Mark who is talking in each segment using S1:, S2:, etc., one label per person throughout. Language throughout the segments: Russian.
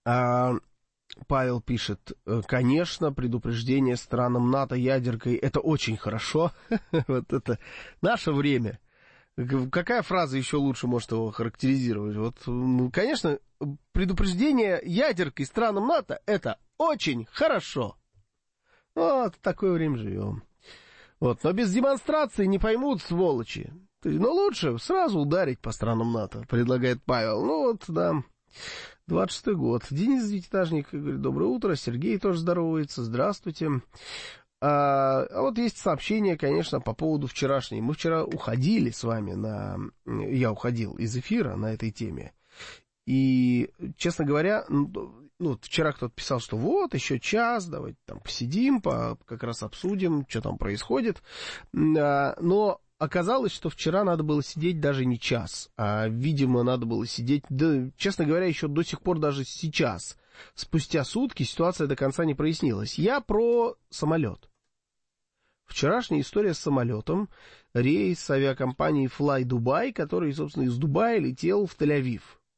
S1: Павел пишет, конечно, предупреждение странам НАТО ядеркой — это очень хорошо. Вот это наше время. Какая фраза еще лучше может его характеризировать? Вот, конечно, предупреждение ядеркой странам НАТО — это очень хорошо. Вот, в такое время живем. Вот, но без демонстрации не поймут, сволочи. Но лучше сразу ударить по странам НАТО, предлагает Павел. Ну вот, да, 26-й год. Денис Девятиэтажник говорит, доброе утро. Сергей тоже здоровается, здравствуйте. А вот есть сообщение, конечно, по поводу вчерашней. Мы вчера уходили с вами я уходил из эфира на этой теме. И, честно говоря, вчера кто-то писал, что вот, еще час, давайте там посидим, как раз обсудим, что там происходит. Но оказалось, что вчера надо было сидеть даже не час, а, видимо, надо было сидеть, да, честно говоря, еще до сих пор даже сейчас. Спустя сутки ситуация до конца не прояснилась. Я про самолет. Вчерашняя история с самолетом, рейс авиакомпании Fly Dubai, который, собственно, из Дубая летел в Тель-Авив,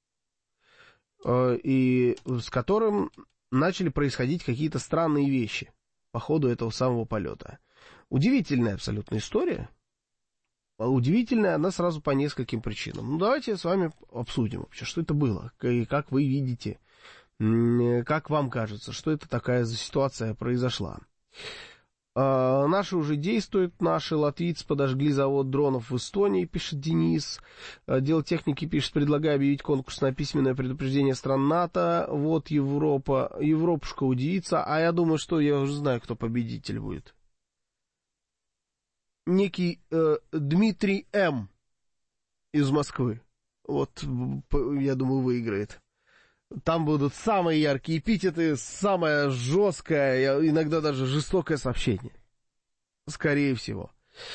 S1: и с которым начали происходить какие-то странные вещи по ходу этого самого полета. Удивительная абсолютно история. Удивительная она сразу по нескольким причинам. Ну, давайте с вами обсудим вообще, что это было, и как вы видите, как вам кажется, что это такая за ситуация произошла. Наши уже действуют, наши латвийцы подожгли завод дронов в Эстонии, пишет Денис. Дело техники пишет, предлагаю объявить конкурс на письменное предупреждение стран НАТО. Вот Европушка удивится, а я думаю, что я уже знаю, кто победитель будет. Некий Дмитрий М. из Москвы. Вот, я думаю, выиграет. Там будут самые яркие эпитеты, самое жесткое, иногда даже жестокое сообщение. Скорее всего.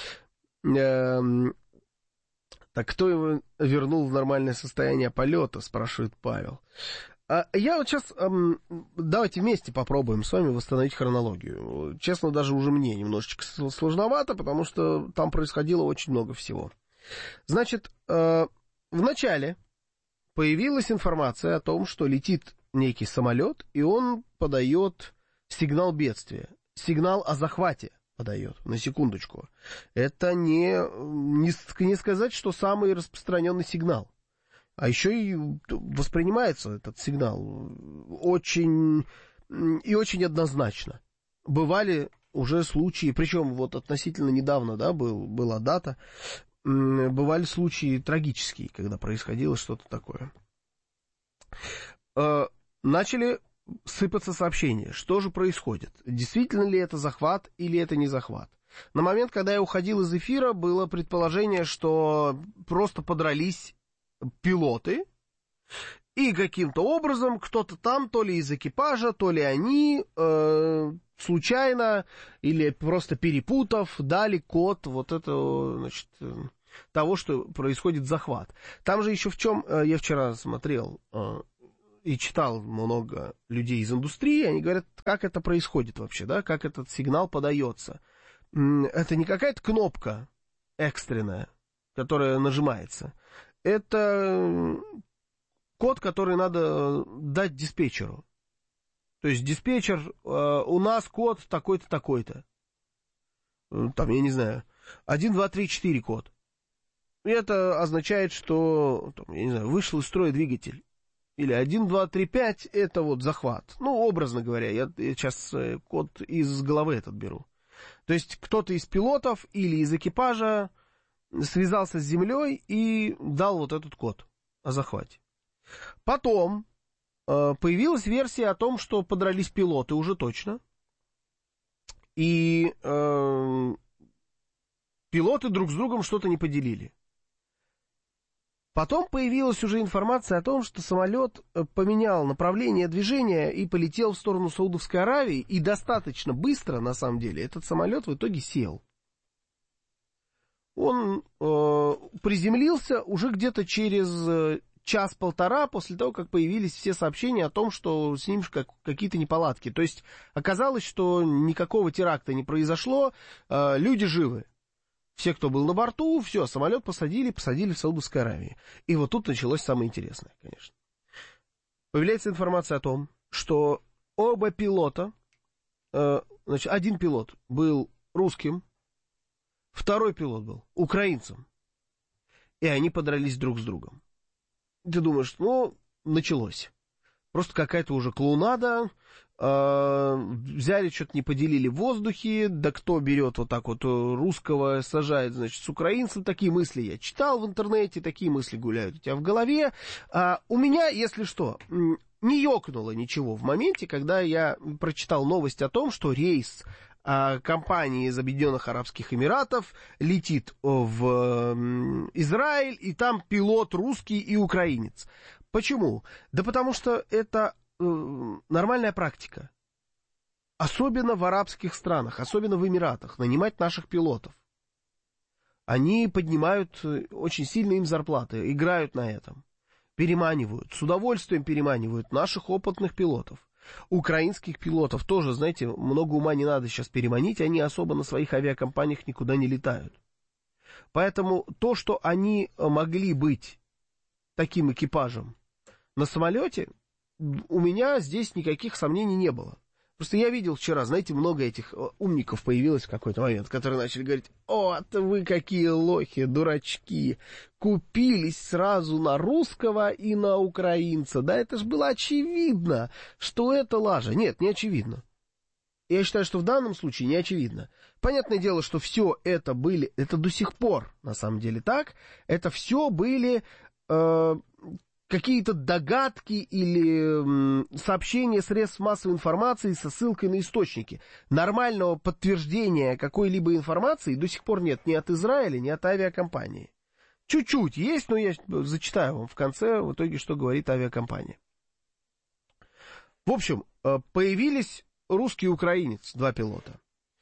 S1: Так кто его вернул в нормальное состояние полета, спрашивает Павел. Я вот сейчас... Давайте вместе попробуем с вами восстановить хронологию. Честно, даже уже мне немножечко сложновато, потому что там происходило очень много всего. Значит, вначале появилась информация о том, что летит некий самолет, и он подает сигнал бедствия. Сигнал о захвате подает, на секундочку. Это не сказать, что самый распространенный сигнал. А еще и воспринимается этот сигнал очень однозначно. Бывали уже случаи, причем вот относительно недавно, да, была дата, бывали случаи трагические, когда происходило что-то такое. Начали сыпаться сообщения, что же происходит. Действительно ли это захват или это не захват. На момент, когда я уходил из эфира, было предположение, что просто подрались пилоты, и каким-то образом кто-то там, то ли из экипажа, то ли они случайно или просто перепутав, дали код вот этого, значит, того, что происходит захват. Там же еще в чем, я вчера смотрел и читал много людей из индустрии, они говорят, как это происходит вообще, да, как этот сигнал подается. Это не какая-то кнопка экстренная, которая нажимается. Это код, который надо дать диспетчеру. То есть диспетчер, у нас код такой-то, такой-то. Там, я не знаю, 1, 2, 3, 4 код. И это означает, что, там, я не знаю, вышел из строя двигатель. Или 1, 2, 3, 5, это вот захват. Ну, образно говоря, я сейчас код из головы этот беру. То есть кто-то из пилотов или из экипажа связался с землей и дал вот этот код о захвате. Потом появилась версия о том, что подрались пилоты уже точно. И пилоты друг с другом что-то не поделили. Потом появилась уже информация о том, что самолет поменял направление движения и полетел в сторону Саудовской Аравии, и достаточно быстро, на самом деле, этот самолет в итоге сел. Он приземлился уже где-то через час-полтора после того, как появились все сообщения о том, что с ним какие-то неполадки. То есть оказалось, что никакого теракта не произошло, люди живы. Все, кто был на борту, все, самолет посадили в Саудовской Аравии. И вот тут началось самое интересное, конечно. появляется информация о том, что оба пилота, значит, один пилот был русским, второй пилот был украинцем, и они подрались друг с другом. Ты думаешь, ну, началось. Просто какая-то уже клоунада, взяли, что-то не поделили в воздухе, да кто берет вот так вот русского, сажает, значит, с украинцем, такие мысли я читал в интернете, такие мысли гуляют у тебя в голове. У меня, если что, не ёкнуло ничего в моменте, когда я прочитал новость о том, что рейс компании из Объединенных Арабских Эмиратов летит в Израиль, и там пилот русский и украинец. Почему? Да потому что это нормальная практика. Особенно в арабских странах, особенно в Эмиратах, нанимать наших пилотов. Они поднимают очень сильно им зарплаты, играют на этом. Переманивают, с удовольствием переманивают наших опытных пилотов. Украинских пилотов тоже, знаете, много ума не надо сейчас переманить, они особо на своих авиакомпаниях никуда не летают. Поэтому то, что они могли быть таким экипажем на самолете, у меня здесь никаких сомнений не было. Просто я видел вчера, знаете, много этих умников появилось в какой-то момент, которые начали говорить: «О, вы какие лохи, дурачки, купились сразу на русского и на украинца». Да это ж было очевидно, что это лажа. Нет, не очевидно. Я считаю, что в данном случае не очевидно. Понятное дело, что все это были, это до сих пор на самом деле так, это все были какие-то догадки или сообщения средств массовой информации со ссылкой на источники. Нормального подтверждения какой-либо информации до сих пор нет ни от Израиля, ни от авиакомпании. Чуть-чуть есть, но я зачитаю вам в конце, в итоге, что говорит авиакомпания. В общем, появились русский и украинец, два пилота.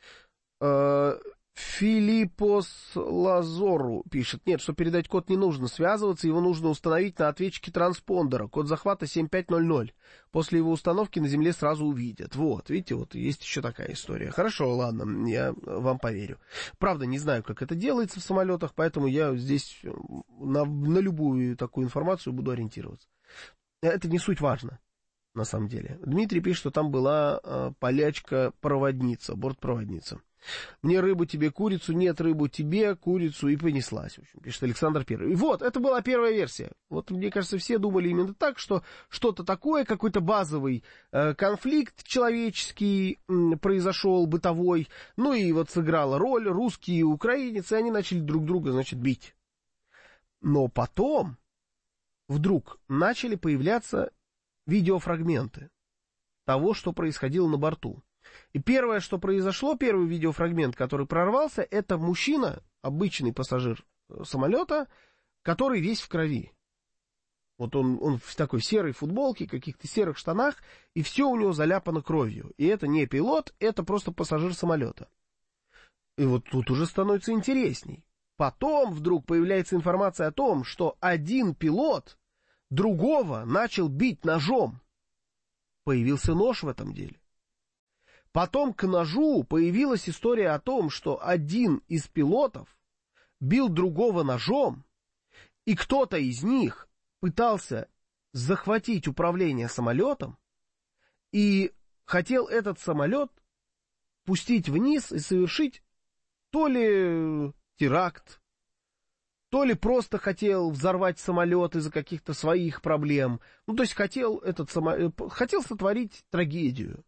S1: Филиппос Лазору пишет: нет, чтобы передать код, не нужно связываться, его нужно установить на ответчике транспондера. Код захвата 7500. После его установки на земле сразу увидят. Вот, видите, вот есть еще такая история. Хорошо, ладно, я вам поверю. Правда, не знаю, как это делается в самолетах, поэтому я здесь на любую такую информацию буду ориентироваться. Это не суть важно, на самом деле. Дмитрий пишет, что там была полячка-проводница, бортпроводница. Мне рыбу, тебе курицу, нет рыбу, тебе курицу, и понеслась. В общем, пишет Александр Первый. И вот, это была первая версия. Вот, мне кажется, все думали именно так, что что-то такое, какой-то базовый конфликт человеческий произошел, бытовой. Ну и вот сыграла роль русский и украинец, и они начали друг друга, значит, бить. Но потом вдруг начали появляться видеофрагменты того, что происходило на борту. И первое, что произошло, первый видеофрагмент, который прорвался, это мужчина, обычный пассажир самолета, который весь в крови. Вот он в такой серой футболке, каких-то серых штанах, и все у него заляпано кровью. И это не пилот, это просто пассажир самолета. И вот тут уже становится интересней. Потом вдруг появляется информация о том, что один пилот другого начал бить ножом. Появился нож в этом деле. Потом к ножу появилась история о том, что один из пилотов бил другого ножом, и кто-то из них пытался захватить управление самолетом и хотел этот самолет пустить вниз и совершить то ли теракт, то ли просто хотел взорвать самолет из-за каких-то своих проблем. Ну, то есть хотел сотворить трагедию.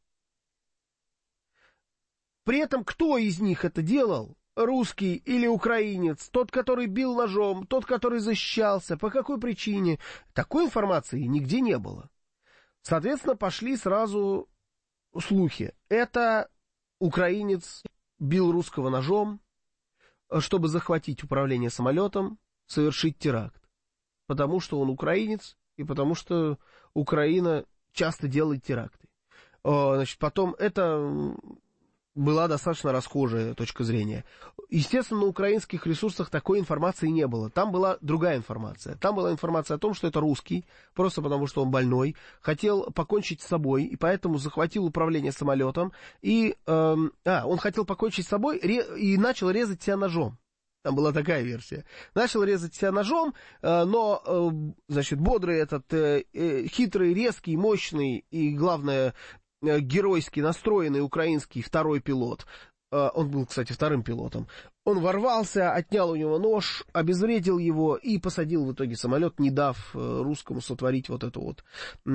S1: При этом кто из них это делал? Русский или украинец? Тот, который бил ножом, тот, который защищался? По какой причине? Такой информации нигде не было. Соответственно, пошли сразу слухи. Это украинец бил русского ножом, чтобы захватить управление самолетом, совершить теракт. Потому что он украинец, и потому что Украина часто делает теракты. Значит, потом это была достаточно расхожая точка зрения. Естественно, на украинских ресурсах такой информации не было. Там была другая информация. Там была информация о том, что это русский, просто потому что он больной, хотел покончить с собой, и поэтому захватил управление самолетом. И он хотел покончить с собой и начал резать себя ножом. Там была такая версия. Начал резать себя ножом, но, значит, бодрый этот, хитрый, резкий, мощный и, главное, геройски настроенный украинский второй пилот, он был, кстати, вторым пилотом, он ворвался, отнял у него нож, обезвредил его и посадил в итоге самолет, не дав русскому сотворить вот эту вот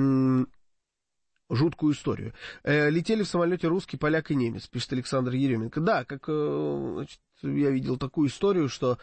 S1: жуткую историю. Летели в самолете русский, поляк и немец, пишет Александр Еременко. Да, как, значит, я видел такую историю, что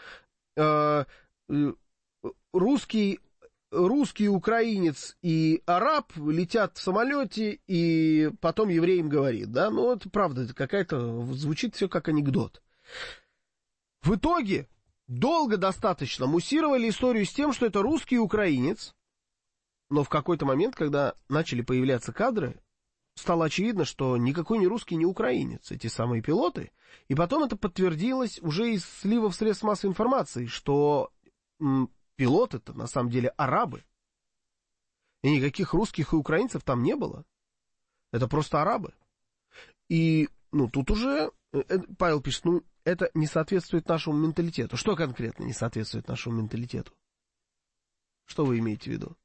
S1: русский, украинец и араб летят в самолете, и потом еврей им говорит, да, ну, это правда, это какая-то, звучит все как анекдот. В итоге, долго достаточно муссировали историю с тем, что это русский украинец, но в какой-то момент, когда начали появляться кадры, стало очевидно, что никакой не русский, не украинец, эти самые пилоты. И потом это подтвердилось уже из сливов средств массовой информации, что пилоты-то на самом деле арабы. И никаких русских и украинцев там не было. Это просто арабы. И, ну, тут уже Павел пишет, ну, это не соответствует нашему менталитету. Что конкретно не соответствует нашему менталитету? Что вы имеете в виду?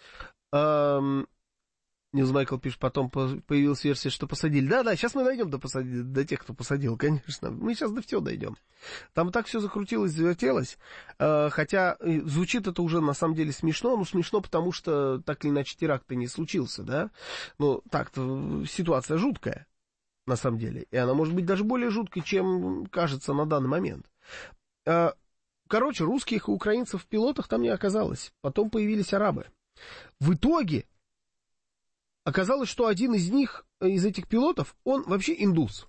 S1: Нилс Майкл пишет, потом появилась версия, что посадили. Да, сейчас мы дойдем до тех, кто посадил, конечно. Мы сейчас до всего дойдем. Там так все закрутилось, завертелось. Хотя звучит это уже на самом деле смешно. Ну, смешно, потому что так или иначе теракт-то не случился, да? Ну, так-то ситуация жуткая, на самом деле. И она может быть даже более жуткой, чем кажется на данный момент. Короче, русских и украинцев в пилотах там не оказалось. Потом появились арабы. В итоге оказалось, что один из них, из этих пилотов, он вообще индус.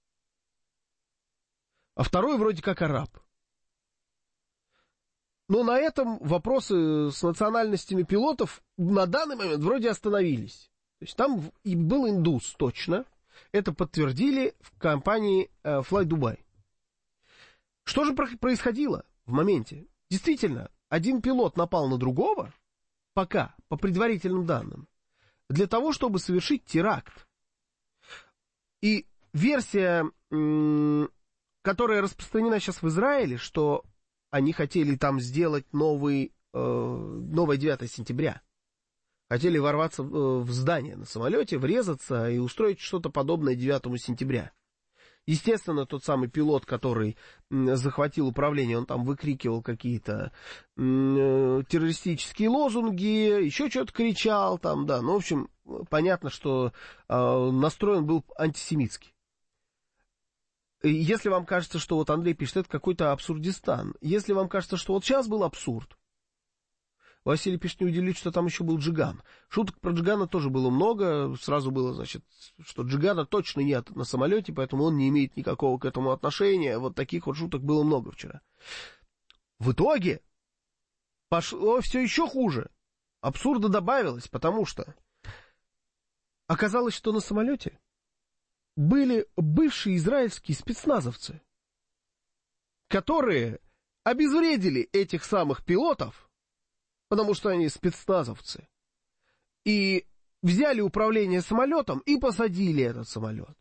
S1: А второй вроде как араб. Но на этом вопросы с национальностями пилотов на данный момент вроде остановились. То есть там и был индус, точно. Это подтвердили в компании Fly Dubai. Что же происходило в моменте? Действительно, один пилот напал на другого, пока, по предварительным данным, для того, чтобы совершить теракт. И версия, которая распространена сейчас в Израиле, что они хотели там сделать новое 9 сентября. Хотели ворваться в здание на самолете, врезаться и устроить что-то подобное 9 сентября. Естественно, тот самый пилот, который захватил управление, он там выкрикивал какие-то террористические лозунги, еще что-то кричал там, да. Ну, в общем, понятно, что настроен был антисемитский. Если вам кажется, что вот Андрей пишет, это какой-то абсурдистан. Если вам кажется, что вот сейчас был абсурд, Василий пишет, не удивлюсь, что там еще был Джиган. Шуток про Джигана тоже было много. Сразу было, значит, что Джигана точно нет на самолете, поэтому он не имеет никакого к этому отношения. Вот таких вот шуток было много вчера. В итоге пошло все еще хуже. Абсурда добавилось, потому что оказалось, что на самолете были бывшие израильские спецназовцы, которые обезвредили этих самых пилотов, потому что они спецназовцы, и взяли управление самолетом и посадили этот самолет.